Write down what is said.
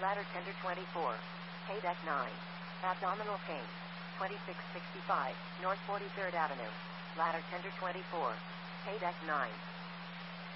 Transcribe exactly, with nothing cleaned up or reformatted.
Bladder tender twenty-four. Headache nine. Abdominal pain. twenty-six sixty-five, North forty-third Avenue. Bladder tender twenty-four. Headache nine.